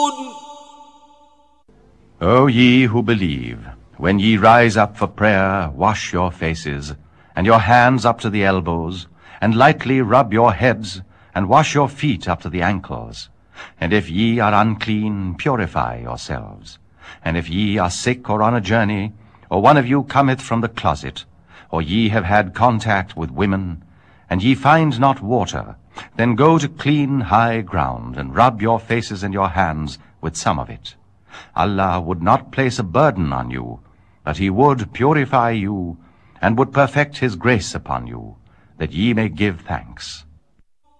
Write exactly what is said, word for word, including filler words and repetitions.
O ye who believe, when ye rise up for prayer, wash your faces, and your hands up to the elbows, and lightly rub your heads, and wash your feet up to the ankles. And if ye are unclean, purify yourselves. And if ye are sick or on a journey, or one of you cometh from the closet, or ye have had contact with women, and ye find not water, then go to clean high ground, and rub your faces and your hands with some of it. Allah would not place a burden on you, but he would purify you, and would perfect his grace upon you, that ye may give thanks.